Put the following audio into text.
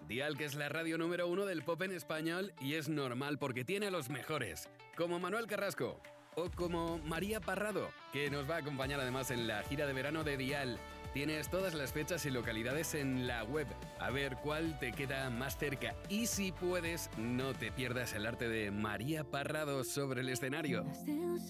Dial, que es la radio número 1 del pop en español, y es normal porque tiene a los mejores, como Manuel Carrasco o como María Parrado, que nos va a acompañar además en la gira de verano de Dial. Tienes todas las fechas y localidades en la web, a ver cuál te queda más cerca. Y si puedes, no te pierdas el arte de María Parrado sobre el escenario.